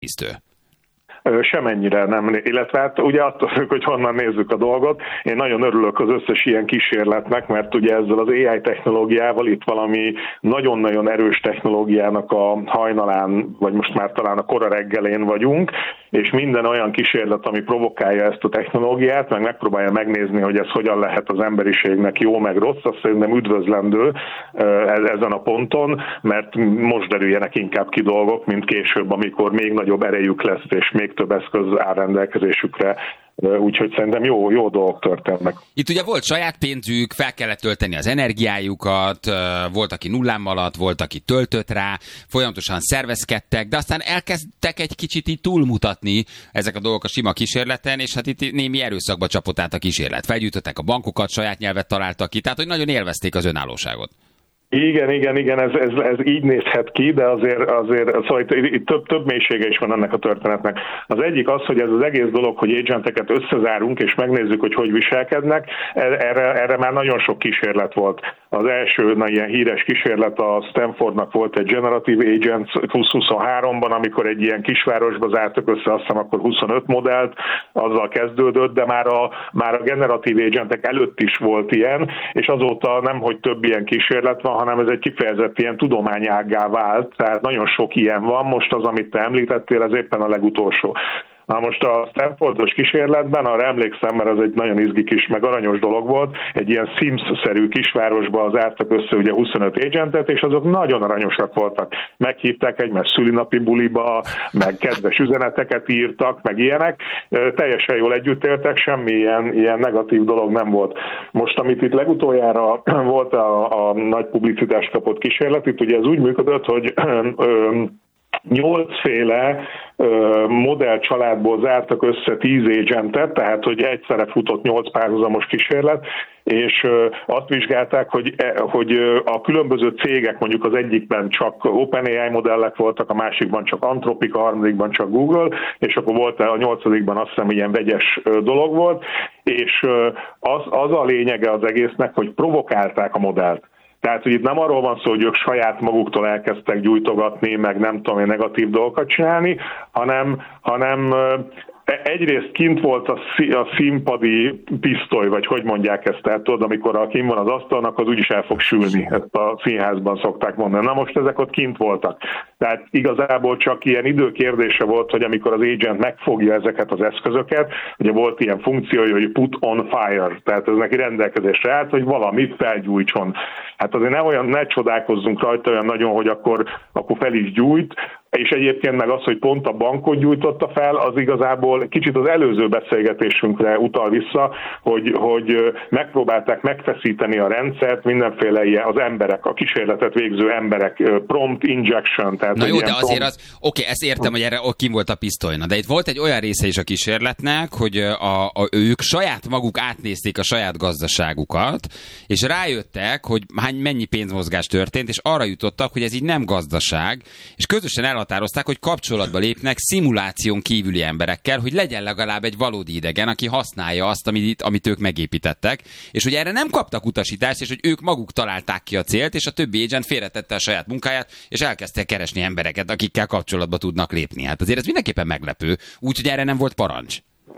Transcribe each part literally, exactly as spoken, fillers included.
tisztő. Semennyire nem, illetve hát ugye attól függ, hogy honnan nézzük a dolgot. Én nagyon örülök az összes ilyen kísérletnek, mert ugye ezzel az á i technológiával itt valami nagyon-nagyon erős technológiának a hajnalán, vagy most már talán a kora reggelén vagyunk, és minden olyan kísérlet, ami provokálja ezt a technológiát, meg megpróbálja megnézni, hogy ez hogyan lehet az emberiségnek jó, meg rossz, azt szerintem üdvözlendő ezen a ponton, mert most derüljenek inkább ki dolgok, mint később, amikor még nagyobb erejük lesz, és még több eszköz áll rendelkezésükre. Úgyhogy szerintem jó, jó dolgok történnek. Itt ugye volt saját pénzük, fel kellett tölteni az energiájukat, volt, aki nullám alatt, volt, aki töltött rá, folyamatosan szervezkedtek, de aztán elkezdtek egy kicsit így túlmutatni ezek a dolgok a sima kísérleten, és hát itt némi erőszakba csapott át a kísérlet. Felgyűjtöttek a bankokat, saját nyelvet találtak ki, tehát hogy nagyon élvezték az önállóságot. Igen, igen, igen, ez, ez, ez így nézhet ki, de azért, azért szóval itt, itt több, több mélysége is van ennek a történetnek. Az egyik az, hogy ez az egész dolog, hogy agenteket összezárunk, és megnézzük, hogy hogy viselkednek, erre, erre már nagyon sok kísérlet volt. Az első na, ilyen híres kísérlet a Stanfordnak volt egy Generative Agents húsz-huszonháromban, amikor egy ilyen kisvárosba zártak össze, azt hiszem akkor huszonöt modellt, azzal kezdődött, de már a, már a Generative Agentek előtt is volt ilyen, és azóta nem, hogy több ilyen kísérlet van, hanem ez egy kifejezett ilyen tudományággá vált, tehát nagyon sok ilyen van, most az, amit te említettél, ez éppen a legutolsó. Na most a Stanfordos kísérletben, arra emlékszem, mert ez egy nagyon izgi kis, meg aranyos dolog volt, egy ilyen Sims-szerű kisvárosba zártak össze ugye huszonöt agentet, és azok nagyon aranyosak voltak. Meghívták egymást szülinapi buliba, meg kedves üzeneteket írtak, meg ilyenek. Teljesen jól együtt éltek, semmi ilyen, ilyen negatív dolog nem volt. Most, amit itt legutoljára volt a, a nagy publicitást kapott kísérlet, itt ugye ez úgy működött, hogy nyolcféle modell családból zártak össze tíz agentet, tehát hogy egyszerre futott nyolc párhuzamos kísérlet, és azt vizsgálták, hogy, hogy a különböző cégek, mondjuk az egyikben csak OpenAI modellek voltak, a másikban csak Anthropic, a harmadikban csak Google, és akkor volt a nyolcadikban azt hiszem ilyen vegyes dolog volt, és az, az a lényege az egésznek, hogy provokálták a modellt. Tehát, hogy itt nem arról van szó, hogy ők saját maguktól elkezdtek gyújtogatni, meg nem tudom én negatív dolgokat csinálni, hanem, hanem egyrészt kint volt a, szí, a színpadi pisztoly, vagy hogy mondják ezt, tehát tudod, amikor a kint van az asztalnak, az úgyis el fog sülni, ezt a színházban szokták mondani. Na most ezek ott kint voltak. Tehát igazából csak ilyen időkérdése volt, hogy amikor az agent megfogja ezeket az eszközöket, ugye volt ilyen funkciója, hogy put on fire, tehát ez neki rendelkezésre állt, hogy valamit felgyújtson. Hát azért ne, olyan, ne csodálkozzunk rajta olyan nagyon, hogy akkor, akkor fel is gyújt, és egyébként meg az, hogy pont a bankot gyújtotta fel, az igazából kicsit az előző beszélgetésünkre utal vissza, hogy, hogy megpróbálták megfeszíteni a rendszert, mindenféle ilyen az emberek, a kísérletet végző emberek, prompt injection. Tehát na jó, de azért prompt... az, oké, ezt értem, hogy erre kim volt a pisztolyna, de itt volt egy olyan része is a kísérletnek, hogy a, a, ők saját maguk átnézték a saját gazdaságukat, és rájöttek, hogy hány, mennyi pénzmozgás történt, és arra jutottak, hogy ez így nem gazdaság, és közösen el határozták, hogy kapcsolatba lépnek szimuláción kívüli emberekkel, hogy legyen legalább egy valódi idegen, aki használja azt, amit, amit ők megépítettek, és hogy erre nem kaptak utasítást, és hogy ők maguk találták ki a célt, és a többi agent félretette a saját munkáját, és elkezdtek keresni embereket, akikkel kapcsolatba tudnak lépni. Hát azért ez mindenképpen meglepő, úgyhogy erre nem volt parancs.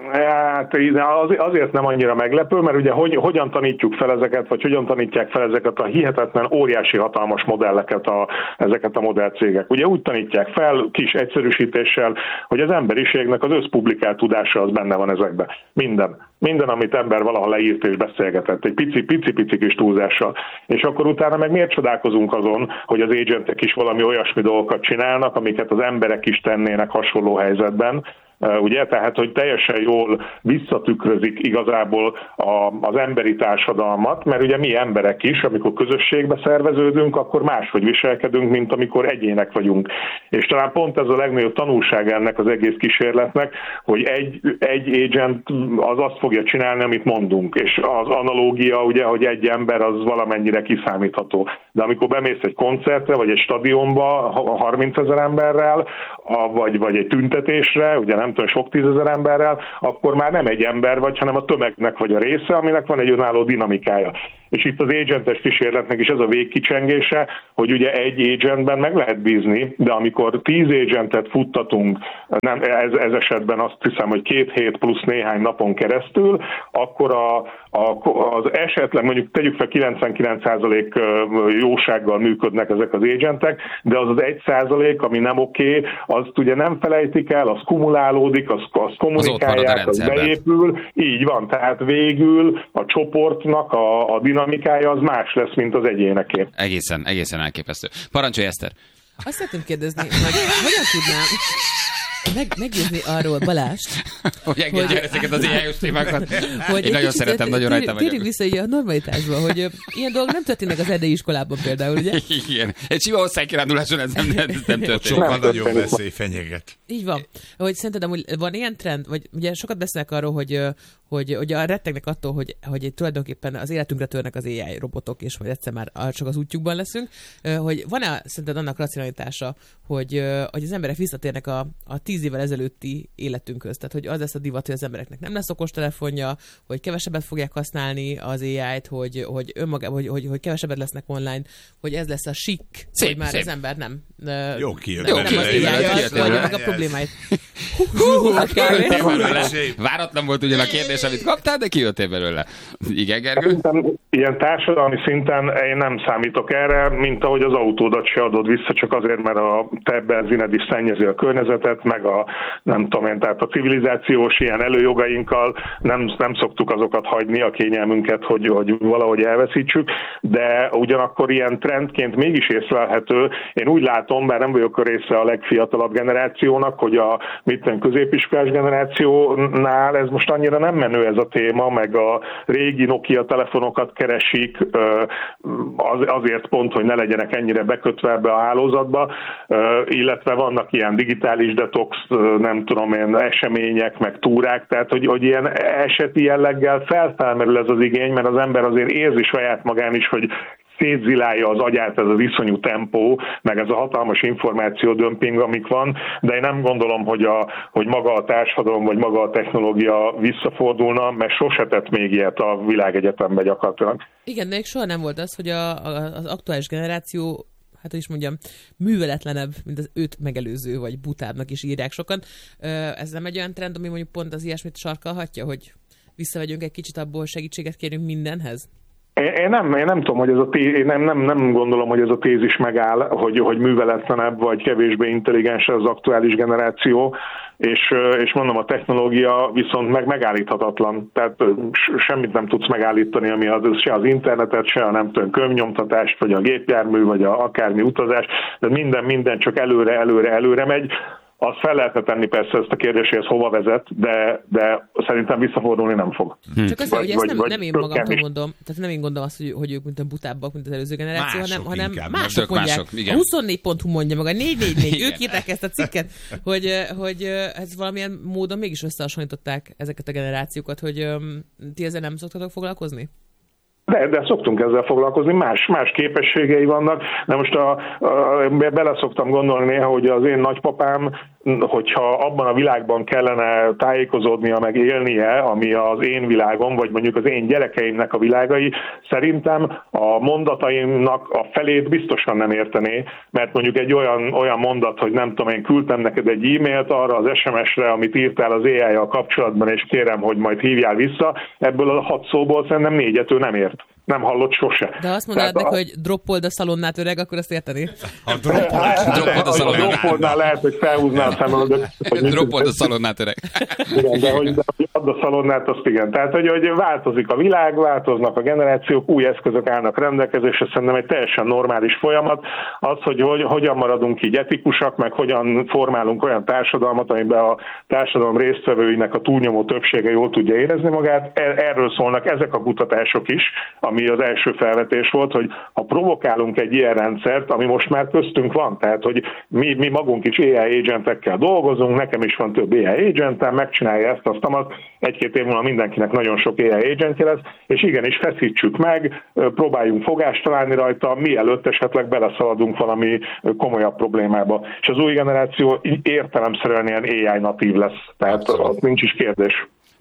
Hát azért nem annyira meglepő, mert ugye hogy, hogyan tanítjuk fel ezeket, vagy hogyan tanítják fel ezeket a hihetetlen, óriási, hatalmas modelleket, a, ezeket a modellcégek. Ugye úgy tanítják fel, kis egyszerűsítéssel, hogy az emberiségnek az összpublikált tudása az benne van ezekben. Minden. Minden, amit ember valaha leírt és beszélgetett. Egy pici, pici, pici kis túlzással. És akkor utána meg miért csodálkozunk azon, hogy az agentek is valami olyasmi dolgokat csinálnak, amiket az emberek is tennének hasonló helyzetben. Ugye, tehát, hogy teljesen jól visszatükrözik igazából a, az emberi társadalmat, mert ugye mi emberek is, amikor közösségbe szerveződünk, akkor máshogy viselkedünk, mint amikor egyének vagyunk. És talán pont ez a legnagyobb tanulság ennek az egész kísérletnek, hogy egy, egy agent az azt fogja csinálni, amit mondunk, és az analógia, ugye, hogy egy ember az valamennyire kiszámítható. De amikor bemész egy koncertre, vagy egy stadionba harmincezer emberrel, vagy, vagy egy tüntetésre, ugye nem tudom, sok tízezer emberrel, akkor már nem egy ember vagy, hanem a tömegnek vagy a része, aminek van egy önálló dinamikája. és itt az agentes kísérletnek is ez a végkicsengése, hogy ugye egy agentben meg lehet bízni, de amikor tíz agentet futtatunk, nem, ez, ez esetben azt hiszem, hogy két hét plusz néhány napon keresztül, akkor a, a, az esetleg mondjuk tegyük fel kilencvenkilenc százalék jósággal működnek ezek az agentek, de az az egy százalék, ami nem oké, azt ugye nem felejtik el, az kumulálódik, az, az kommunikálják, az, az beépül, így van, tehát végül a csoportnak a, a dinamikája az más lesz, mint az egyéneké. Egészen, egészen elképesztő. Parancsolj, Eszter! Azt szeretném kérdezni, hogy hogyan tudnám meg, meggyőzni arról Balást, hogy engedjél ezeket az éjjel-os témákat. Hogy én nagyon szeretem, nagyon rajta vagyok. Térjünk vissza ugye a normalitásba, hogy ilyen dolgok nem történnek az erdei iskolában például, ugye? Igen. Egy sima osztálykiránduláson ez nem, nem, nem történik. Sokkal nagyobb veszély fenyeget. Így van. Hogy szerinted amúgy van ilyen trend, vagy ugye sokat beszélnek arról, hogy, hogy, hogy a rettegnek attól, hogy, hogy tulajdonképpen az életünkre törnek az á i robotok, és majd egyszer már csak az útjukban leszünk, hogy van-e szerinted annak racionalitása, hogy, hogy az emberek visszatérnek a, a tíz évvel ezelőtti életünkhöz? Tehát, hogy az lesz a divat, hogy az embereknek nem lesz okostelefonja, hogy kevesebbet fogják használni az á i-t, hogy, hogy, önmaga, hogy, hogy, hogy kevesebbet lesznek online, hogy ez lesz a sik, szép, hogy már szép. Az ember nem. Jó kijött. Nem, nem az á i-t, vagy meg a problémáit. Váratlan volt ugyan a kérdés, amit kaptál, de kijöttél belőle. Igen, Gergő? Szerintem ilyen társadalmi szinten én nem számítok erre, mint ahogy az autódat se adod vissza, csak azért, mert a te benzined is szennyezi a környezetet, meg a, nem tudom én, tehát a civilizációs ilyen előjogainkkal nem, nem szoktuk azokat hagyni, a kényelmünket, hogy, hogy valahogy elveszítsük, de ugyanakkor ilyen trendként mégis észlelhető. Én úgy látom, bár nem vagyok a része a legfiatalabb generációnak, hogy a mitten középiskolás generációnál ez most annyira nem menő ez a téma, meg a régi Nokia telefonokat keresik azért pont, hogy ne legyenek ennyire bekötve ebbe a hálózatba, illetve vannak ilyen digitális detox, nem tudom én, események, meg túrák, tehát hogy, hogy ilyen eseti jelleggel felfelmerül ez az igény, mert az ember azért érzi saját magán is, hogy szétzilálja az agyát ez az iszonyú tempó, meg ez a hatalmas információdömping, amik van, de én nem gondolom, hogy, a, hogy maga a társadalom, vagy maga a technológia visszafordulna, mert sose tett még ilyet a világegyetemben gyakorlatilag. Igen, de még soha nem volt az, hogy a, a, az aktuális generáció, hát is mondjam, műveletlenebb, mint az őt megelőző, vagy butábbnak is írják sokan. Ez nem egy olyan trend, ami mondjuk pont az ilyesmit sarkalhatja, hogy visszavegyünk egy kicsit abból, segítséget kérünk mindenhez? Én nem, én nem tudom, hogy ez a té- én nem, nem, nem gondolom, hogy ez a tézis megáll, hogy, hogy műveletlenebb vagy kevésbé intelligens az aktuális generáció, és, és mondom, a technológia viszont meg megállíthatatlan. Tehát semmit nem tudsz megállítani, ami az, se az internetet, se a nem tudom, könyvnyomtatást, vagy a gépjármű, vagy a akármi utazás, de minden, minden csak előre, előre, előre megy. Azt fel lehetne tenni persze ezt a kérdést, hogy ez hova vezet, de, de szerintem visszafordulni nem fog. Hm. Csak azt, hogy ezt nem, nem én magamtól mondom, tehát nem én gondolom azt, hogy, hogy ők mint a butábbak, mint az előző generáció, mások hanem, hanem mások mondják. Mások, a huszonnégy pont hu mondja meg, a négy négy négy, ők írták ezt a cikket, hogy, hogy ez valamilyen módon mégis összehasonlították ezeket a generációkat, hogy ti ezzel nem szoktatok foglalkozni? De, de szoktunk ezzel foglalkozni, más, más képességei vannak, de most a, a, bele szoktam gondolni néha, hogy az én nagypapám, hogyha abban a világban kellene tájékozódnia, meg élnie, ami az én világom, vagy mondjuk az én gyerekeimnek a világai, szerintem a mondataimnak a felét biztosan nem értené, mert mondjuk egy olyan, olyan mondat, hogy nem tudom, én küldtem neked egy e-mailt arra az es em es-re, amit írtál az á i-jal kapcsolatban, és kérem, hogy majd hívjál vissza, ebből a hat szóból szerintem négyet ő nem ért. Nem hallott sose. De azt mondanád neki, a... hogy droppold a szalonnát öreg, akkor azt érteni? A droppold a szalonnát. A droppoldnál lehet, hogy felhúznál a szemöldöt. Droppold a szalonnát öreg. Igen, de hogy, de hogy add a szalonnát, azt igen. Tehát, hogy, hogy változik a világ, változnak a generációk, új eszközök állnak rendelkezésre, szerintem egy teljesen normális folyamat. Az, hogy, hogy hogyan maradunk így etikusak, meg hogyan formálunk olyan társadalmat, amiben a társadalom résztvevőinek a túlnyomó többsége jól tudja érezni magát. Erről szólnak ezek a kutatások is, ami az első felvetés volt, hogy ha provokálunk egy ilyen rendszert, ami most már köztünk van, tehát hogy mi, mi magunk is á i agentekkel dolgozunk, nekem is van több á i agentem, megcsinálja ezt, azt, amat, egy-két év múlva mindenkinek nagyon sok á i agentje lesz, és igenis feszítsük meg, próbáljunk fogást találni rajta, mielőtt esetleg beleszaladunk valami komolyabb problémába. És az új generáció értelemszerűen ilyen á i natív lesz, tehát ott nincs is kérdés.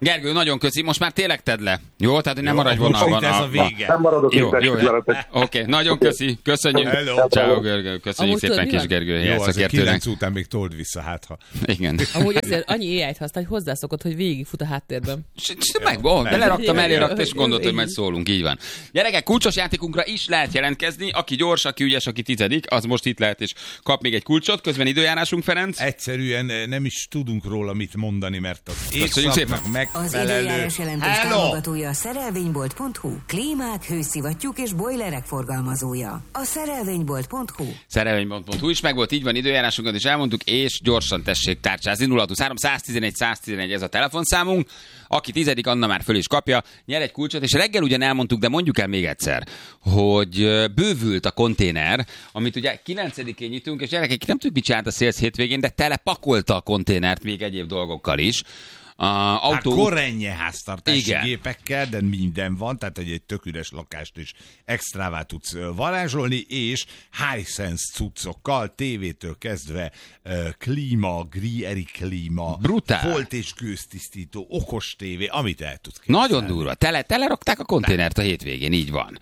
Gergő, nagyon köszi, most már tényleg tedd le. Jó, tehát hogy nem Jó, maradj most vonalban. itt ez a a- vége. Nem maradok Jó, itt, jó, tessék jó. veletek. Oké, okay, nagyon köszi, köszönjük. Hello. Ciao, Gergő, köszönjük Amúgy szépen tudod, mi kis van? Gergő Jó, azért helyszakértőnek. kilenc után még told vissza, hát ha. Igen. Amúgy azért annyi á i-t használ, hogy hozzászokott, hogy végigfut a háttérben. S- s- Meg, oh, beleraktam, Nem. elé rakta, és Igen. gondolt, hogy majd szólunk, így van. Gyerekek, kulcsos játékunkra is lehet jelentkezni, aki gyors, aki ügyes, aki tizedik, az most itt lehet, és kap még egy kulcsot. Közben időjárásunk, Ferenc. Egyszerűen eh, nem is tudunk róla mit mondani, mert az Köszönjük évszaknak szépen. Az megfelelő. időjárás jelentés Hello! támogatója a szerelvénybolt pont hu. Klímák, hőszivattyúk és bojlerek forgalmazója. A szerelvénybolt pont hu. Szerelvénybolt pont hu is meg volt, így van, időjárásunkat is elmondtuk, és gyorsan tessék tárcsázni. nulla hatvanhárom száz tizenegy száz tizenegy ez a telefonszámunk. Aki tizedik, Anna már föl is kapja, nyer egy kulcsot, és reggel ugyan elmondtuk, de mondjuk el még egyszer, hogy ö, bővült a konténer, amit ugye kilencedikén nyitunk, és gyerekek, nem tudjuk, mit csinált a Sales hétvégén, de tele pakolta a konténert még egyéb dolgokkal is. A Hát autó... korrennye háztartási Igen. gépekkel, de minden van, tehát egy, egy tök üres lakást is extrává tudsz ö, varázsolni, és Hisense cuccokkal, tévétől kezdve ö, klíma, Grieri klíma, Brutál. volt és gőztisztító, okos tévé, amit el tudsz képzelni. Nagyon durva. Tele, telerakták a konténert a hétvégén, így van.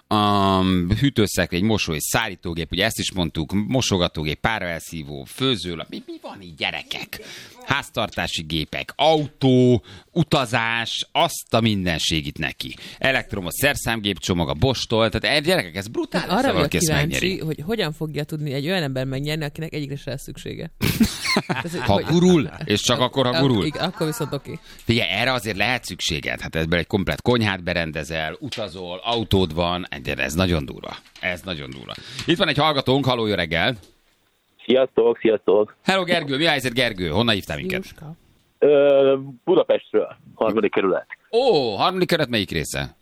Um, hűtőszekrény, mosó és szárítógép, ugye ezt is mondtuk, mosogatógép, páraelszívó, főzőlap, mi, mi van így, gyerekek? Háztartási gépek, autó, utazás, azt a mindenségit neki. Elektromos szerszámgépcsomag, a Bosch-tól, tehát eh, gyerekek, ez brutális. Arra szóval vagyok valaki ezt kíváncsi, megnyeri. hogy hogyan fogja tudni egy olyan ember megnyerni, akinek egyikre se lesz szüksége. Ez, Ha hogy- gurul, és csak akkor, ha gurul. Igen, akkor viszont oké. Figyelj, erre azért lehet szükséged. Hát ebben egy komplett konyhát berendezel, utazol, autód van, de ez nagyon durva. Ez nagyon durva. Itt van egy hallgatónk, halló, jó reggel. Sziasztok, sziasztok. Hello Gergő, mi a helyzet Gergő? Honnan hívtál minket? Jóska. Ö, Budapestről, harmadik kerület. Ó, harmadik keret melyik része?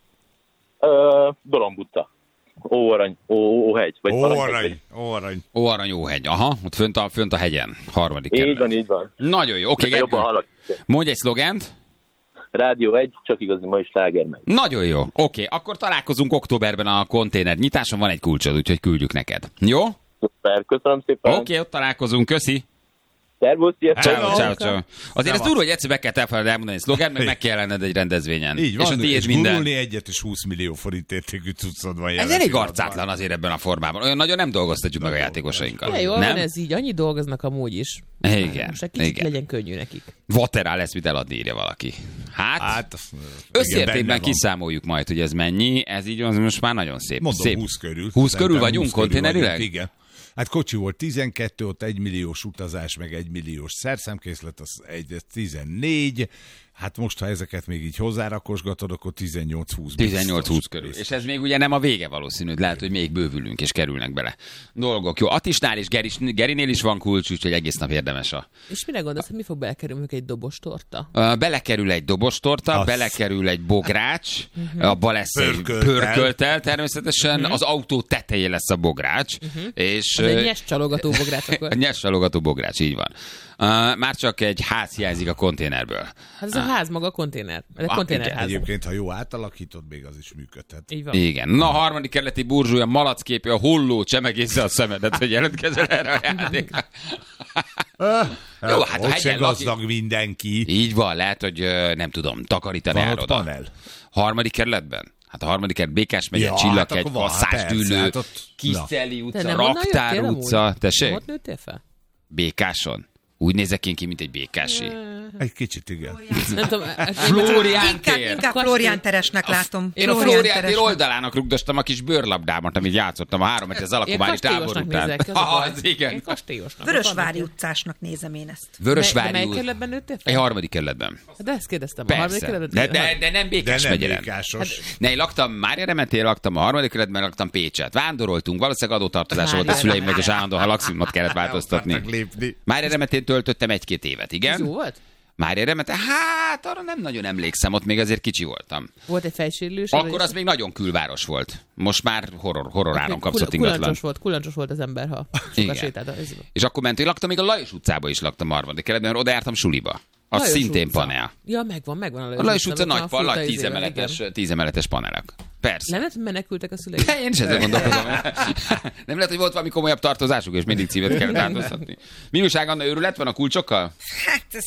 Ö, Doromb utca. Óarany, ó, Óhegy. Vagy valami Óarany, óarany. Ó, Aranyóhegy. Aha, ott fönt a, fönt a hegyen. Harmadik Így kerület. van, így van. Nagyon jó, oké, De Gergő. jobban hallak. Mondj egy szlogent. Rádió egy, csak igazi ma is sláger megy. Nagyon jó, oké. Akkor találkozunk októberben a konténer nyitáson, van egy kulcsod, úgyhogy küldjük neked. Jó? Szuper, köszönöm szépen. Oké, ott találkozunk, köszi. Szervusz, sziasztok. Ciao, Hello. ciao, ciao. Azért ez Szevasz. durva, hogy egyszer meg kell elfelelni elmondani egy szlogent, meg meg kell lenned egy rendezvényen. Így van, és a tiéd és minden. gurulni egyet és húsz millió forint értékű cuccod van Ez jelen elég pillanatban. arcátlan azért ebben a formában. Olyan nagyon nem dolgoztatjuk meg a játékosainkat. Ja, jól nem? van ez így, annyi dolgoznak amúgy is. Igen, Most egy kicsit igen. legyen könnyű nekik. Vaterál lesz, mit eladni, írja valaki. Hát, Hát, az, igen, összértékben benne van. kiszámoljuk majd, hogy ez mennyi. Ez így van, most már nagyon szép. Mondom, szép. húsz körül. húsz Szerintem körül vagyunk húsz körül konténerileg? vagyunk, igen. Hát kocsi volt tizenkettő, ott egy milliós utazás, meg egy milliós szerszámkészlet, az egy tizennégy. Hát most, ha ezeket még így hozzárakosgatod, akkor tizennyolc-húsz. tizennyolc-húsz körül. És ez még ugye nem a vége valószínű, lehet, hogy még bővülünk és kerülnek bele dolgok. Jó, Attisnál és Geris, Gerinél is van kulcs, úgyhogy egész nap érdemes a... És mire gondolsz, hogy mi fog belekerülni, mondjuk egy dobos torta? Uh, belekerül egy dobostorta, Az. belekerül egy bogrács, Mhm. abba lesz egy Pörköltel. pörköltel természetesen, az autó tetején lesz a bogrács, és... Az egy ö, nyes csalogató bográc a akkor. nyers csalogató bogrács, így van. Uh, már csak egy ház hiányzik a konténerből. Hát ez a ház maga a konténer. Ez a Ah, konténerház. Egyébként, ha jó átalakítod, még az is működhet. Így van. Igen. Na, a harmadik kerületi burzsúja, malacképje, a holló, csemegészze a szemedet, hogy jelentkezel erre a játékra. Jó, hát a ott se hegyen gazdag mindenki. Így van, lehet, hogy ö, nem tudom, takarítani Van el ott oda. panel? Harmadik kerületben? Hát a harmadik kerület, Békás megye, Ja, Csillaghegy, hát akkor van, Kasszásdűlő, persze, hát ott- Kiszeli Te utca, nem onnan Raktár jöttél utca. amúgy? Tessék? Nem ott nőttél fel? Békáson? Úgy nézek én ki, mint egy békási. Egy kicsit, igen. Nem tudom. Flórián Inkább, tér. inkább Kastély. Flórián Teresnek látom. Én a Flórián Flórián tér Teresnek. oldalának rugdostam a kis bőrlabdámat, amit játszottam a három meccses Én alakomális tábor kastélyosnak után. nézek. az a Ah, baj. az igen. Én kastélyosnak. Vörösvári utcásnak nézem én ezt. De Vörösvári melyik út. kerületben nőttél fel? Egy harmadik kerületben. Hát de ezt kérdeztem. A harmadik Persze. kerületben? De, de, de nem De Békás nem megyeren. békásos. Ne, én laktam Mária Remetén, laktam a harmadik kerületben, laktam Pécset. Vándoroltunk, valószínűleg adótartozása volt a Mária szüleimnek, és állandóan ha lakszimot kellett változtatni. Akartak lépni. Mária Remetén töltöttem egy-két évet, Ez igen? jó volt? Mária Remetén, hát arra nem nagyon emlékszem, ott még azért kicsi voltam. Volt egy fejsérülés? Akkor az még nagyon külváros volt. Most már horror, horror áron kapszott Kul- ingatlan. Kulancsos volt, kulancsos volt az ember, ha Igen. sokat sétált. Ez- És akkor mentünk, laktam, még a Lajos utcában is laktam a harmadik kerületben, mert oda jártam suliba. Az Lajos szintén utca. panel. Ja, megvan, megvan a Lajos, A Lajos utca ott van nagy a fal, furta nagy izével, tízemeletes, igen. tízemeletes panelek. Persze. Nem lehet, hogy menekültek a szüleik? De én is ezzel gondolkozom. Nem lehet, hogy volt valami komolyabb tartozásuk, és mindig címet kellett változtatni. Mi újság, Anna, őrület van a kulcsokkal? Hát ezt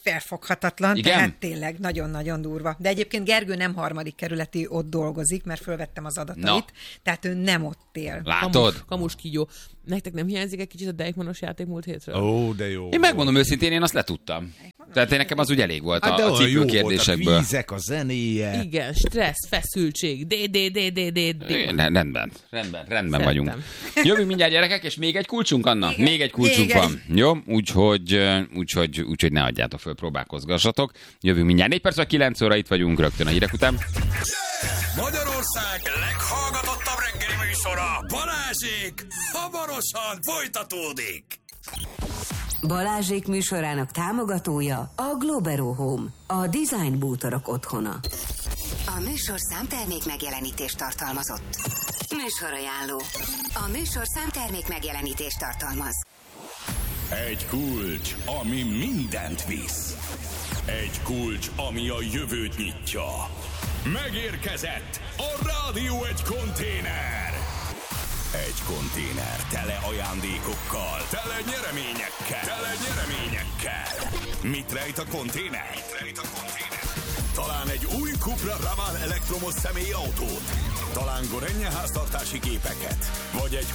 felfoghatatlan, Igen? tehát tényleg nagyon-nagyon durva. De egyébként Gergő nem harmadik kerületi, ott dolgozik, mert fölvettem az adatait, Na. tehát ő nem ott él. Látod? Kamus, kamus kígyó. Nektek nem hiányzik egy kicsit a Deichmannos játék múlt hétről? Ó, de jó. Én megmondom őszintén, én azt letudtam. Tehát én nekem az úgy elég volt Hát de a, a olyan jó cipőkérdésekből. volt a kvízek, a zenéje. Igen, stressz, feszültség, d d d d d d Ne, rendben, rendben, rendben Szerettem. vagyunk. Jövünk mindjárt, gyerekek, és még egy kulcsunk, Anna? Igen. Még egy kulcsunk Igen. van. Jó? Úgyhogy, úgyhogy, úgyhogy ne adjátok föl, próbálkozgassatok. Jövünk mindjárt. négy perc, kilenc óra, itt vagyunk rögtön a hírek után. Magyarország leghallgatottabb reggeli műsora, Balázsék, hamarosan folytatódik. Balázsék műsorának támogatója a Globero Home, a design bútorok otthona. A műsorszám termék megjelenítést tartalmazott. Műsorajánló. A műsorszám termék megjelenítést tartalmaz. Egy kulcs, ami mindent visz. Egy kulcs, ami a jövőt nyitja. Megérkezett a Rádió egy konténer. Egy konténer tele ajándékokkal, tele nyereményekkel, tele nyereményekkel. Mit rejt a konténer? Mit rejt a konténer? Talán egy új Cupra Raval elektromos személyautót, talán Gorenje háztartási gépeket, vagy egy